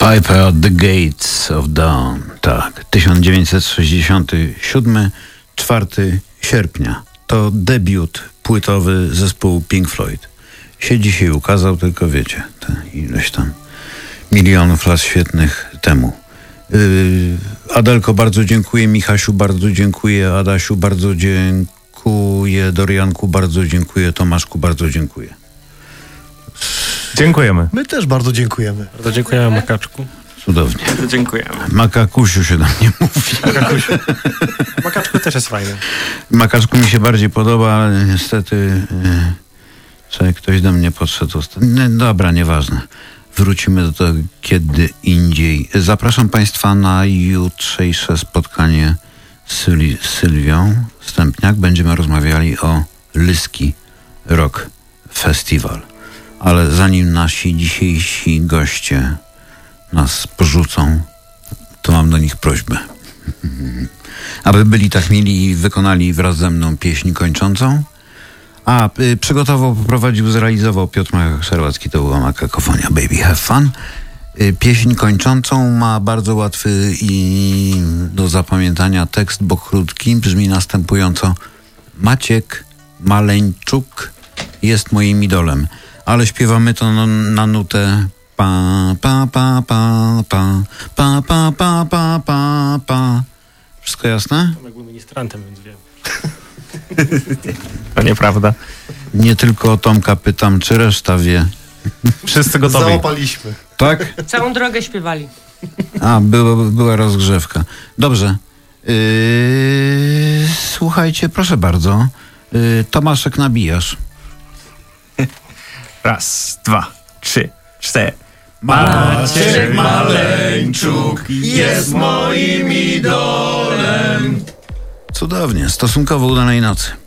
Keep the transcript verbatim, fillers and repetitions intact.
Piper at the Gates of Dawn. Tak, tysiąc dziewięćset sześćdziesiąty siódmy, czwartego sierpnia. To debiut płytowy zespołu Pink Floyd. Się dzisiaj ukazał, tylko wiecie, ileś tam milionów lat świetnych temu. Yy, Adelko, bardzo dziękuję. Michasiu, bardzo dziękuję. Adasiu, bardzo dziękuję. Dorianku, bardzo dziękuję. Tomaszku, bardzo dziękuję. Dziękujemy. My też bardzo dziękujemy. Bardzo dziękujemy, Makaczku. Cudownie. Bardzo dziękujemy. Makakusiu się do mnie mówi. Makakusiu. Makaczku też jest fajny. Makaczku mi się bardziej podoba, ale niestety yy, sobie ktoś do mnie podszedł. Nie, dobra, nieważne. Wrócimy do tego kiedy indziej. Zapraszam Państwa na jutrzejsze spotkanie z, Syl- z Sylwią Stępniak. Będziemy rozmawiali o Lyski Rock Festival. Ale zanim nasi dzisiejsi goście nas porzucą, to mam do nich prośbę. Aby byli tak mili i wykonali wraz ze mną pieśń kończącą. A, y, przygotował, poprowadził, zrealizował Piotr Szerłacki, to była Makakofonia Baby Have Fun. Y, pieśń kończącą ma bardzo łatwy i do zapamiętania tekst, bo krótki, brzmi następująco: Maciek Maleńczuk jest moim idolem, ale śpiewamy to na, na nutę pa pa pa pa pa pa pa pa pa pa pa. Wszystko jasne? Tomek był ministrantem, więc wiem. To nieprawda. Nie tylko o Tomka pytam, czy reszta wie. Wszyscy gotowi. Załapaliśmy. Tak? Całą drogę śpiewali. A, było, była rozgrzewka. Dobrze. Yy, słuchajcie, proszę bardzo. Yy, Tomaszek, nabijasz. Raz, dwa, trzy, cztery. Maciek Maleńczuk jest moim idolem. Cudownie. Stosunkowo udanej nocy.